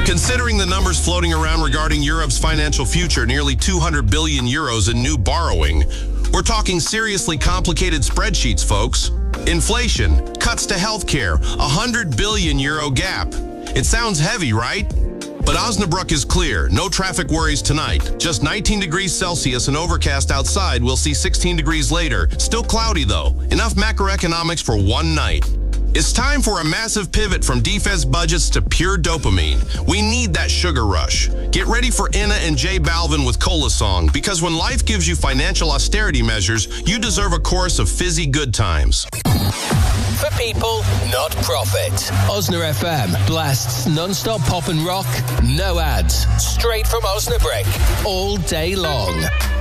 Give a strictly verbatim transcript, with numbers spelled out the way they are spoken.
Considering the numbers floating around regarding Europe's financial future, nearly two hundred billion euros in new borrowing, we're talking seriously complicated spreadsheets, folks. Inflation, cuts to healthcare, a one hundred billion euro gap. It sounds heavy, right? But Osnabrück is clear. No traffic worries tonight. Just nineteen degrees Celsius and overcast outside. We'll see sixteen degrees later. Still cloudy, though. Enough macroeconomics for one night. It's time for a massive pivot from defense budgets to pure dopamine. We need that sugar rush. Get ready for Inna and J Balvin with Cola Song, because when life gives you financial austerity measures, you deserve a chorus of fizzy good times. For people, not profit. Osna F M blasts non-stop pop and rock, no ads, straight from Osnabrück, all day long.